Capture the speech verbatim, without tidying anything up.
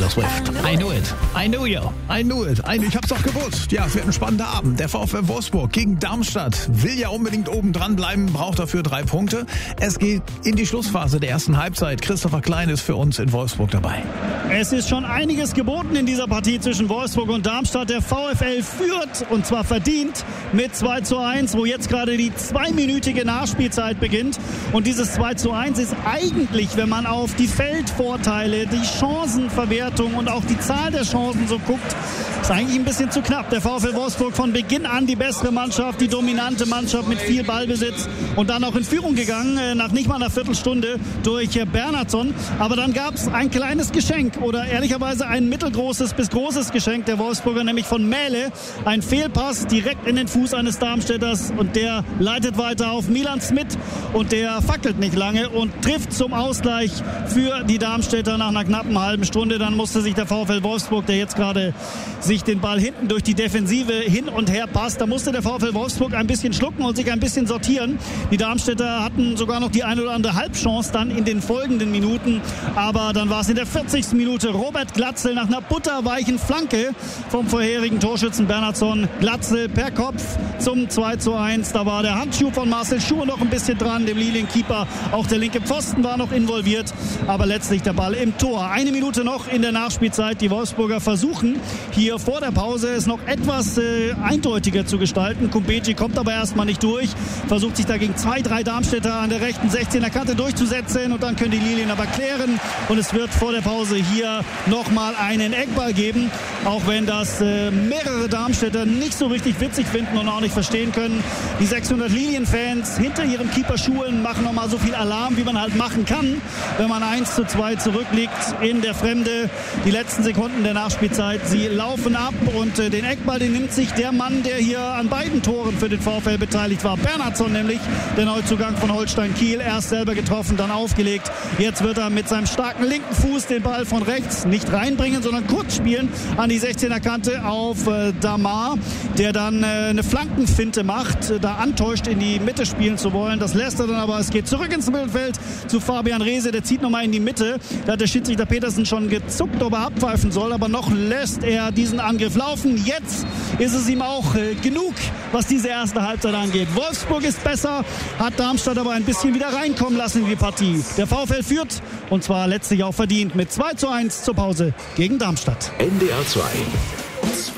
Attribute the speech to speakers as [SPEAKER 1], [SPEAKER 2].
[SPEAKER 1] Swift. I knew it. I knew you. I knew it. I, ich hab's doch gewusst. Ja, es wird ein spannender Abend. Der VfL Wolfsburg gegen Darmstadt will ja unbedingt oben dran bleiben, braucht dafür drei Punkte. Es geht in die Schlussphase der ersten Halbzeit. Christopher Klein ist für uns in Wolfsburg dabei.
[SPEAKER 2] Es ist schon einiges geboten in dieser Partie zwischen Wolfsburg und Darmstadt. Der VfL führt, und zwar verdient, mit zwei zu eins, wo jetzt gerade die zweiminütige Nachspielzeit beginnt. Und dieses zwei zu eins ist eigentlich, wenn man auf die Feldvorteile, die Chancenverwertung und auch die Zahl der Chancen so guckt, ist eigentlich ein bisschen zu knapp. Der VfL Wolfsburg von Beginn an die bessere Mannschaft, die dominante Mannschaft mit viel Ballbesitz und dann auch in Führung gegangen, nach nicht mal einer Viertelstunde durch Bernhardsson. Aber dann gab es ein kleines Geschenk oder ehrlicherweise ein mittelgroßes bis großes Geschenk der Wolfsburger, nämlich von Mähle. Ein Fehlpass direkt in den Fuß eines Darmstädters und der leitet weiter auf Milan Smith und der fackelt nicht lange und trifft zum Ausgleich für die Darmstädter nach einer knappen halben Stunde. Dann musste sich der VfL Wolfsburg, der jetzt gerade sich den Ball hinten durch die Defensive hin und her passt, da musste der VfL Wolfsburg ein bisschen schlucken und sich ein bisschen sortieren. Die Darmstädter hatten sogar noch die eine oder andere Halbchance dann in den folgenden Minuten, aber dann war es in der vierzigsten Minute Robert Glatzel nach einer butterweichen Flanke vom vorherigen Torschützen Bernhardsson. Glatzel per Kopf zum zwei zu eins. Da war der Handschuh von Marcel Schur noch ein bisschen dran, dem Lilienkeeper. Auch der linke Pfosten war noch involviert, aber letztlich der Ball im Tor. Eine Minute noch in der Nachspielzeit. Die Wolfsburger versuchen hier vor der Pause es noch etwas äh, eindeutiger zu gestalten. Kumbeci kommt aber erstmal nicht durch, versucht sich dagegen zwei, drei Darmstädter an der rechten sechzehner Kante durchzusetzen und dann können die Lilien aber klären und es wird vor der Pause hier nochmal einen Eckball geben, auch wenn das äh, mehrere Darmstädter nicht so richtig witzig finden und auch nicht verstehen können. Die sechshundert Lilien-Fans hinter ihren Keeperschuhen machen nochmal so viel Alarm, wie man halt machen kann, wenn man eins zu zwei zurückliegt in der Fremde. Die letzten Sekunden der Nachspielzeit, sie laufen ab und äh, den Eckball, den nimmt sich der Mann, der hier an beiden Toren für den VfL beteiligt war. Bernhardsson nämlich, der Neuzugang von Holstein Kiel, erst selber getroffen, dann aufgelegt. Jetzt wird er mit seinem starken linken Fuß den Ball von rechts nicht reinbringen, sondern kurz spielen an die sechzehner Kante auf äh, Damar, der dann äh, eine Flankenfinte macht, äh, da antäuscht, in die Mitte spielen zu wollen. Das lässt er dann aber, es geht zurück ins Mittelfeld zu Fabian Reese, der zieht nochmal in die Mitte. Da hat der Schiedsrichter Petersen schon gezuckt, ob er abpfeifen soll, aber noch lässt er diesen Angriff laufen. Jetzt ist es ihm auch äh, genug, was diese erste Halbzeit angeht. Wolfsburg ist besser, hat Darmstadt aber ein bisschen wieder reinkommen lassen in die Partie. Der VfL führt und zwar letztlich auch verdient mit zwei zu eins zur Pause gegen Darmstadt.
[SPEAKER 3] N D R zwei